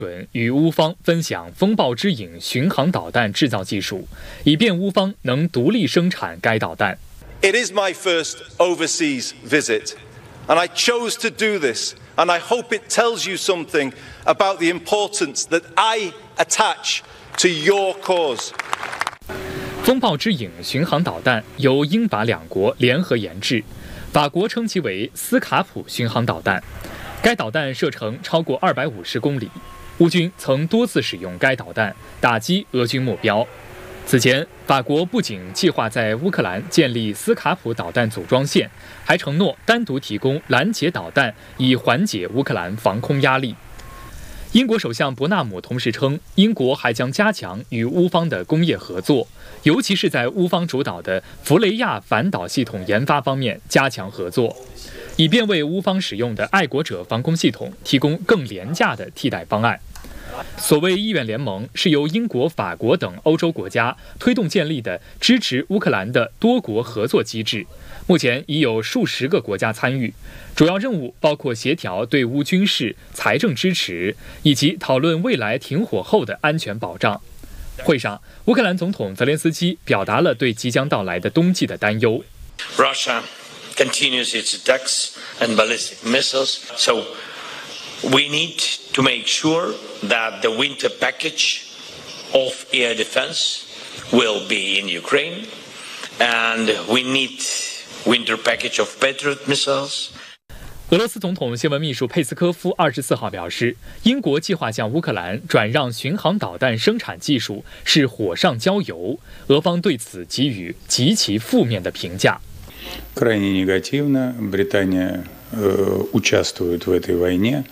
与乌方分享风暴之影巡航导弹制造技术，以便乌方能独立生产该导弹。 It is my first overseas visit, and I chose to do this, and I hope it tells you something about the importance that I attach to your cause. 风暴之影巡航导弹由英法两国联合研制，法国称其为斯卡普巡航导弹。该导弹射程超过250公里。乌军曾多次使用该导弹打击俄军目标。此前，法国不仅计划在乌克兰建立斯卡普导弹组装线，还承诺单独提供拦截导弹，以缓解乌克兰防空压力。英国首相伯纳姆同时称，英国还将加强与乌方的工业合作，尤其是在乌方主导的弗雷亚反导系统研发方面加强合作，以便为乌方使用的爱国者防空系统提供更廉价的替代方案。所谓意愿联盟是由英国、法国等欧洲国家推动建立的支持乌克兰的多国合作机制，目前已有数十个国家参与。主要任务包括协调对乌军事、财政支持，以及讨论未来停火后的安全保障。会上，乌克兰总统泽连斯基表达了对即将到来的冬季的担忧。 Russia continues its attacks and ballistic missiles, so we need to make sure that the winter package of air defense will be in Ukraine, and we need winter package of Patriot missiles. 俄罗斯总统新闻秘书佩斯科夫24号表示，英国计划向乌克兰转让巡航导弹生产技术是火上浇油，俄方对此给予极其负面的评价。 Крайне негативно. Британия участвует в этой войне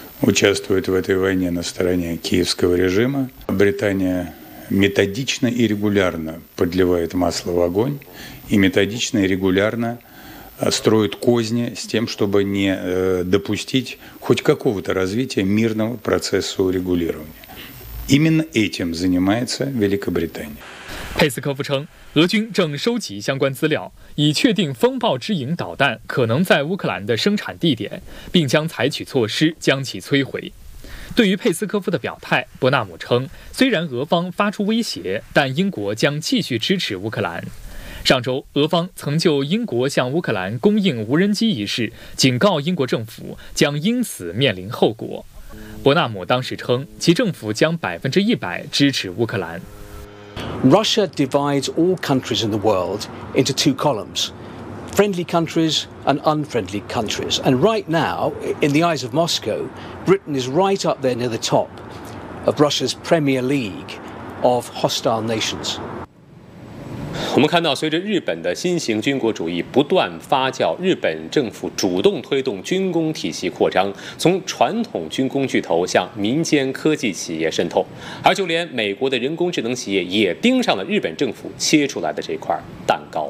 на стороне киевского режима. Британия методично и регулярно подливает масло в огонь и методично и регулярно строит козни с тем, чтобы не допустить хоть какого-то развития мирного процесса урегулирования. Именно этим занимается Великобритания. 佩斯科夫称，俄军正收集相关资料，以确定风暴之影导弹可能在乌克兰的生产地点，并将采取措施将其摧毁。对于佩斯科夫的表态，伯纳姆称，虽然俄方发出威胁，但英国将继续支持乌克兰。上周，俄方曾就英国向乌克兰供应无人机一事，警告英国政府将因此面临后果。伯纳姆当时称，其政府将100%支持乌克兰。 Russia divides all countries in the world into two columns, friendly countries and unfriendly countries. And right now, in the eyes of Moscow, Britain is right up there near the top of Russia's Premier League of hostile nations. 我们看到，随着日本的新型军国主义不断发酵，日本政府主动推动军工体系扩张，从传统军工巨头向民间科技企业渗透，而就连美国的人工智能企业也盯上了日本政府切出来的这块蛋糕。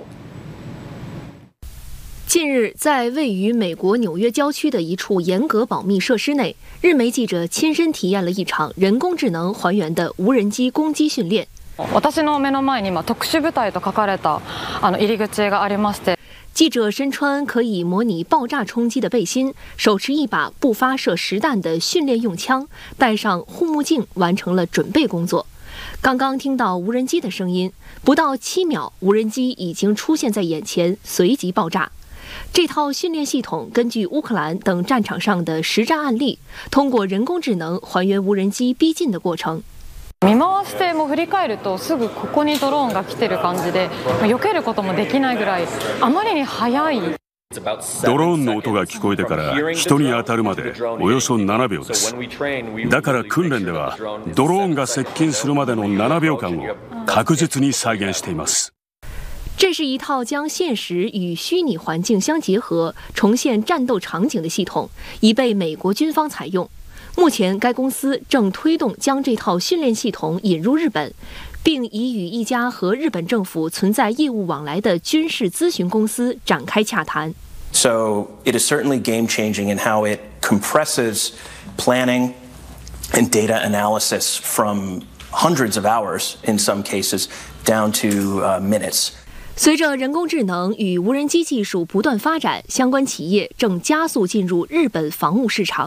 近日，在位于美国纽约郊区的一处严格保密设施内，日媒记者亲身体验了一场人工智能还原的无人机攻击训练。 私の目の前に特殊部隊と書かれた入り口がありまして。 记者身穿可以模拟爆炸冲击的背心，手持一把不发射实弹的训练用枪，戴上护目镜，完成了准备工作。刚刚听到无人机的声音，不到7秒，无人机已经出现在眼前，随即爆炸。这套训练系统根据乌克兰等战场上的实战案例，通过人工智能还原无人機逼近的过程。 見回しても振り返るとすぐここにドローンが来てる感じで、避けることもできないぐらいあまりに速い。 ドローンの音が聞こえてから人に当たるまでおよそ7秒です。だから訓練ではドローンが接近するまでの7秒間を確実に再現しています。 这是一套将现实与虚拟环境相结合，重现战斗场景的系统，已被美国军方采用。目前，该公司正推动将这套训练系统引入日本，并已与一家和日本政府存在业务往来的军事咨询公司展开洽谈。 So it is certainly game-changing in how it compresses planning and data analysis from hundreds of hours in some cases down to minutes. 随着人工智能与无人机技术不断发展，相关企业正加速进入日本防务市场。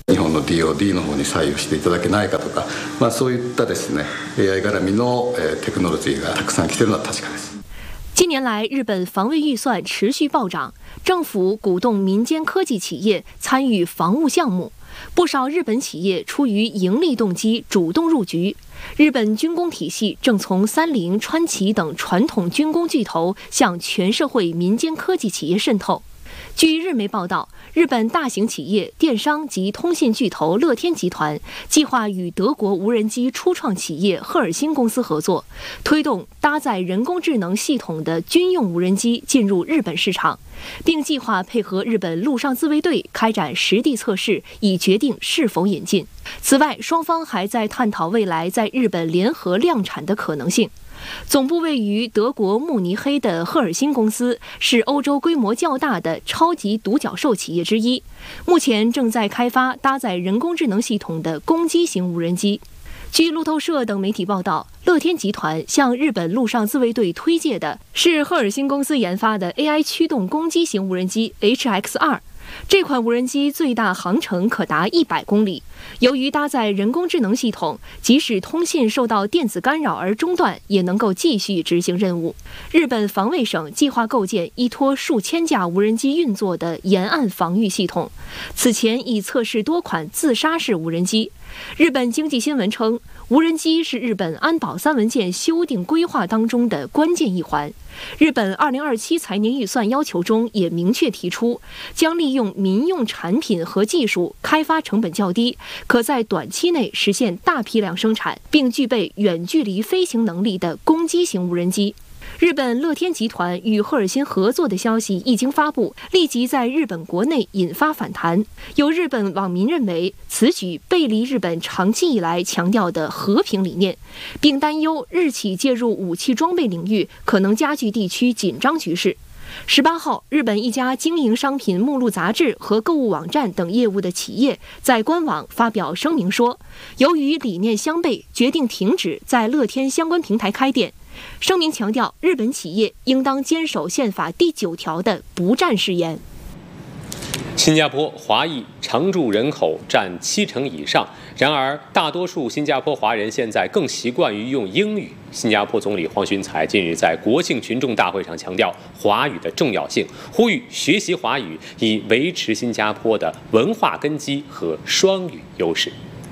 日本の DoD の方に採用していただけないかとか、そういったですね AI 絡みのテクノロジーがたくさん来ているのは確かです。 近年来，日本防卫预算持续暴涨，政府鼓动民间科技企业参与防务项目，不少日本企业出于盈利动机主动入局。日本军工体系正从三菱、川崎等传统军工巨头向全社会民间科技企业渗透。据日媒报道，日本大型企业、电商及通信巨头乐天集团计划与德国无人机初创企业赫尔辛公司合作，推动搭载人工智能系统的军用无人机进入日本市场，并计划配合日本陆上自卫队开展实地测试，以决定是否引进。此外，双方还在探讨未来在日本联合量产的可能性。总部位于德国慕尼黑的赫尔辛公司是欧洲规模较大的超级独角兽企业之一，目前正在开发搭载人工智能系统的攻击型无人机。据路透社等媒体报道，乐天集团向日本陆上自卫队推介的是赫尔辛公司研发的 AI 驱动攻击型无人机 HX-2。这款无人机最大航程可达100公里。由于搭载人工智能系统，即使通信受到电子干扰而中断，也能够继续执行任务。日本防卫省计划构建依托数千架无人机运作的沿岸防御系统，此前已测试多款自杀式无人机。日本经济新闻称，无人机是日本安保3文件修订规划当中的关键一环。日本2027财年预算要求中也明确提出，将利用民用产品和技术开发成本较低，可在短期内实现大批量生产，并具备远距离飞行能力的攻击型无人机。日本乐天集团与赫尔辛合作的消息一经发布，立即在日本国内引发反弹。有日本网民认为，此举背离日本长期以来强调的和平理念，并担忧日企介入武器装备领域可能加剧地区紧张局势。18号，日本一家经营商品目录杂志和购物网站等业务的企业在官网发表声明说，由于理念相悖，决定停止在乐天相关平台开店。声明强调，日本企业应当坚守宪法第9条的不战誓言。 新加坡华裔常住人口占70%以上，然而大多数新加坡华人现在更习惯于用英语。新加坡总理黄循财近日在国庆群众大会上强调华语的重要性，呼吁学习华语，以维持新加坡的文化根基和双语优势。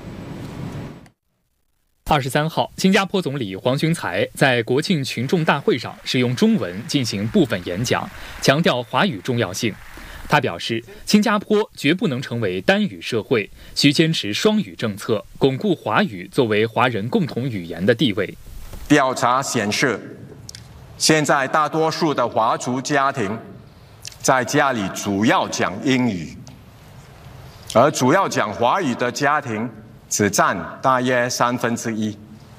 23号，新加坡总理黄循财在国庆群众大会上使用中文进行部分演讲，强调华语重要性。他表示，新加坡绝不能成为单语社会，需坚持双语政策，巩固华语作为华人共同语言的地位。 调查显示，现在大多数的华族家庭在家里主要讲英语，而主要讲华语的家庭只占大约1/3。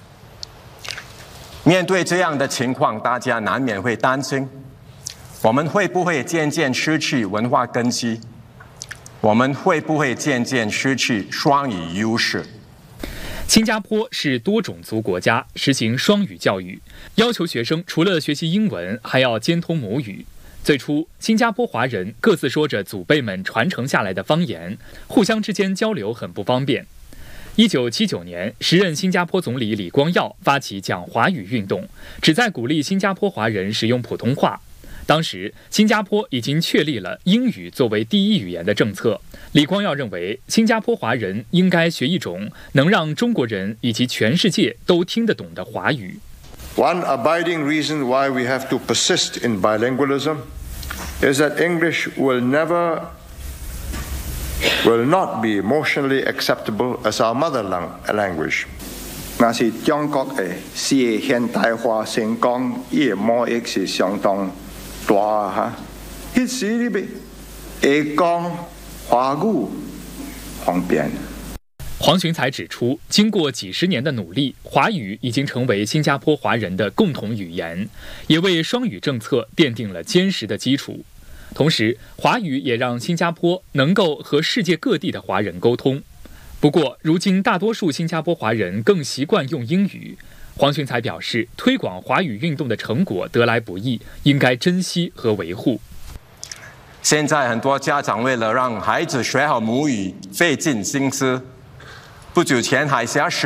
面对这样的情况，大家难免会担心，我们会不会渐渐失去文化根基？我们会不会渐渐失去双语优势？ 新加坡是多种族国家，实行双语教育，要求学生除了学习英文，还要兼通母语。最初，新加坡华人各自说着祖辈们传承下来的方言，互相之间交流很不方便。1979年，时任新加坡总理李光耀发起讲华语运动，旨在鼓励新加坡华人使用普通话。当时，新加坡已经确立了英语作为第一语言的政策。李光耀认为，新加坡华人应该学一种能让中国人以及全世界都听得懂的华语。 One abiding reason why we have to persist in bilingualism is that English will not be emotionally acceptable as our mother language. 那是中國嘅現代化成功，伊嘅魔力是相當大嚇。迄時你會講華語方便。 黄循财指出，经过几十年的努力，华语已经成为新加坡华人的共同语言，也为双语政策奠定了坚实的基础。同时，华语也让新加坡能够和世界各地的华人沟通。不过，如今大多数新加坡华人更习惯用英语。黄循财表示，推广华语运动的成果得来不易，应该珍惜和维护。 现在很多家长为了让孩子学好母语，费尽心思。不久前海峡